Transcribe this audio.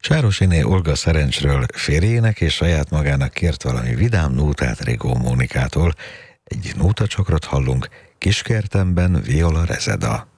Sárosiné Olga Szerencsről férjének és saját magának kért valami vidám nótát Rigó Mónikától. Egy nótacsokrot hallunk, Kiskertemben Viola Rezeda.